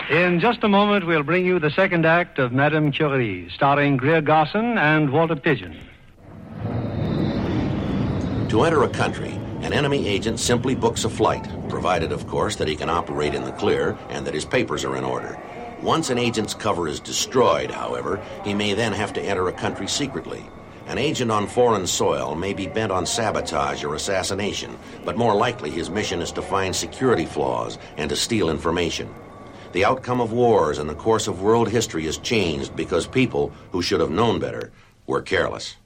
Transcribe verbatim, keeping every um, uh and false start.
In just a moment, we'll bring you the second act of Madame Curie, starring Greer Garson and Walter Pidgeon. To enter a country, an enemy agent simply books a flight, provided, of course, that he can operate in the clear and that his papers are in order. Once an agent's cover is destroyed, however, he may then have to enter a country secretly. An agent on foreign soil may be bent on sabotage or assassination, but more likely his mission is to find security flaws and to steal information. The outcome of wars and the course of world history is changed because people who should have known better were careless.